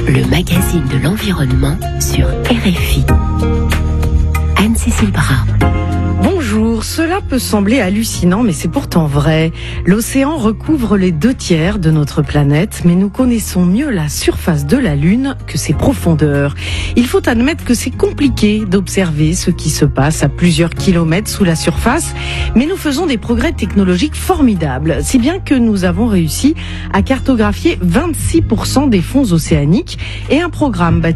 le magazine de l'environnement sur RFI. Anne-Cécile Bras. Bonjour, cela peut sembler hallucinant, mais c'est pourtant vrai. L'océan recouvre les 2/3 de notre planète, mais nous connaissons mieux la surface de la Lune que ses profondeurs. Il faut admettre que c'est compliqué d'observer ce qui se passe à plusieurs kilomètres sous la surface, mais nous faisons des progrès technologiques formidables, si bien que nous avons réussi à cartographier 26% des fonds océaniques et un programme